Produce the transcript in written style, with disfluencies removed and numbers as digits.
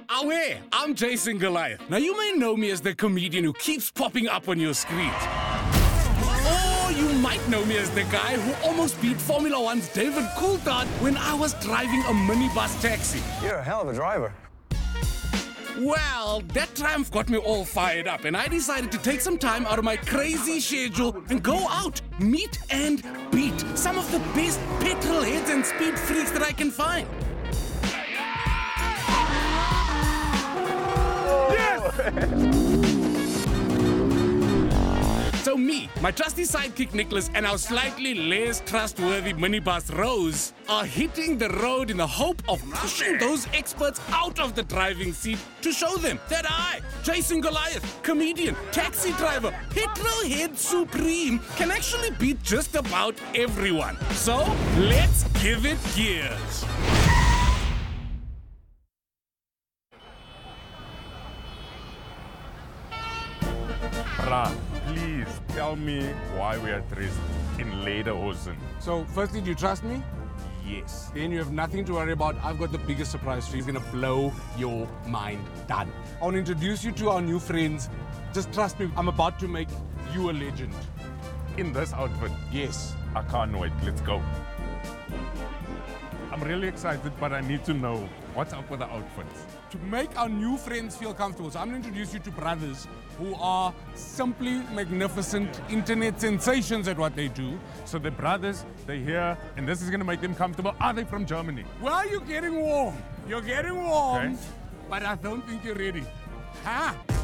Away, I'm Jason Goliath. Now, you may know me as the comedian who keeps popping up on your screens. Or you might know me as the guy who almost beat Formula One's David Coulthard when I was driving a minibus taxi. You're a hell of a driver. Well, that triumph got me all fired up, and I decided to take some time out of my crazy schedule and go out, meet and beat some of the best petrol heads and speed freaks that I can find. So me, my trusty sidekick Nicholas, and our slightly less trustworthy minibus Rose are hitting the road in the hope of pushing those experts out of the driving seat to show them that I, Jason Goliath, comedian, taxi driver, petrol head supreme, can actually beat just about everyone. So let's give it gears. Bruh, please tell me why we are dressed in lederhosen. So firstly, do you trust me? Yes. Then you have nothing to worry about. I've got the biggest surprise for you. It's gonna blow your mind. Done. I want to introduce you to our new friends. Just trust me, I'm about to make you a legend. In this outfit, Yes. I can't wait. Let's go. I'm really excited, but I need to know what's up with the outfits. To make our new friends feel comfortable, so I'm gonna introduce you to brothers who are simply magnificent internet sensations at what they do. So the brothers, they're here, and this is gonna make them comfortable. Are they from Germany? Well, you're getting warm. You're getting warm, Okay. but I don't think you're ready. Ha!